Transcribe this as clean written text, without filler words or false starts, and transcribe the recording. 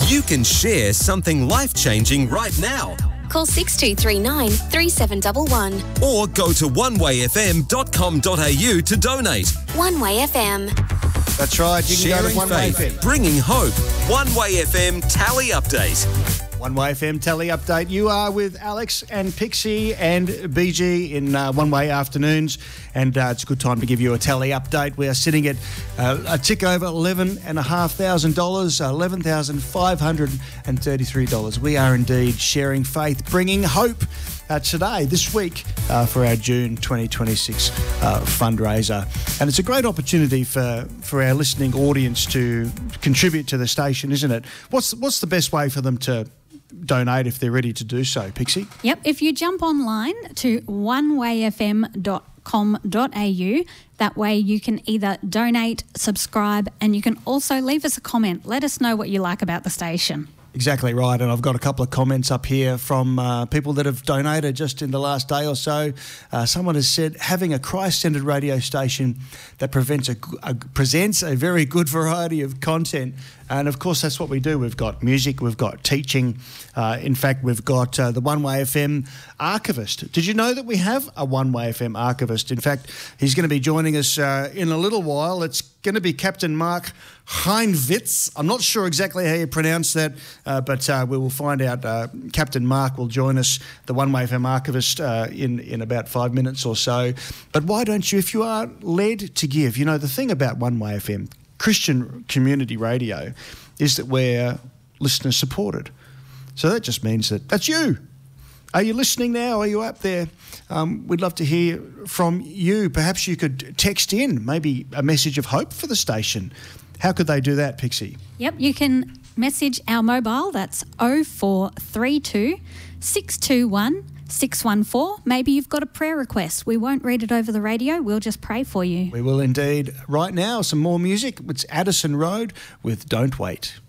You can share something life-changing right now. Call 6239 3711. Or go to onewayfm.com.au to donate. One Way FM. That's right. You can go to One Way faith, FM. bringing hope. One Way FM Tally Update. One Way FM Tally Update. You are with Alex and Pixie and BG in One Way Afternoons, and it's a good time to give you a tally update. We are sitting at a tick over $11,500, $11,533. We are indeed sharing faith, bringing hope today, this week, for our June 2026 fundraiser. And it's a great opportunity for our listening audience to contribute to the station, isn't it? What's the best way for them to donate if they're ready to do so, Pixie? Yep, if you jump online to onewayfm.com.au, that way you can either donate, subscribe, and you can also leave us a comment. Let us know what you like about the station. Exactly right, and I've got a couple of comments up here from people that have donated just in the last day or so. Someone has said, having a Christ-centred radio station that presents a very good variety of content, and of course that's what we do. We've got music, we've got teaching. In fact, we've got the One Way FM archivist. Did you know that we have a One Way FM archivist? In fact, he's going to be joining us in a little while. It's going to be Captain Mark Heinwitz. I'm not sure exactly how you pronounce that, but we will find out. Captain Mark will join us, the One Way FM archivist, in about 5 minutes or so. But why don't you, if you are led to give, you know, the thing about One Way FM, Christian community radio, is that we're listener supported. So that just means that that's you. Are you listening now? Are you up there? We'd love to hear from you. Perhaps you could text in maybe a message of hope for the station. How could they do that, Pixie? Yep, you can message our mobile. That's 0432 621 614. Maybe you've got a prayer request. We won't read it over the radio. We'll just pray for you. We will indeed. Right now, some more music. It's Addison Road with Don't Wait.